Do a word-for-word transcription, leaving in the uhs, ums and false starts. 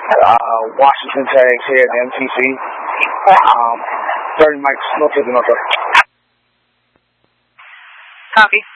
Uh, Washington tags here at the M T C. Um, thirty mics, no tipping, no truck. Copy.